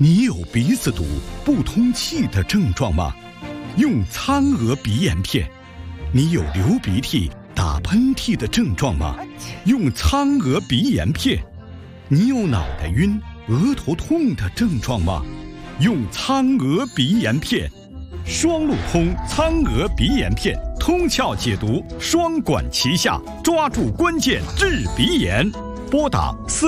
你有鼻子堵、不通气的症状吗？用苍娥鼻炎片。你有流鼻涕、打喷嚏的症状吗？用苍娥鼻炎片。你有脑袋晕、额头痛的症状吗？用苍娥鼻炎片。双路通苍娥鼻炎片，通窍解毒，双管齐下，抓住关键治鼻炎。拨打